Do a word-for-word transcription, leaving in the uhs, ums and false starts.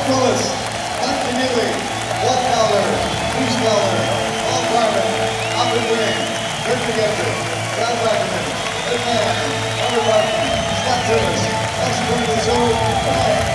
Willis, Hunt Neely, Blood Fowler, Bruce Fowler, Paul Garvin, Alfred Green, Kurt McGinty, Brad Wackerman, Ed Mann, Robert Martin, Scott Davis, Alex Burnett,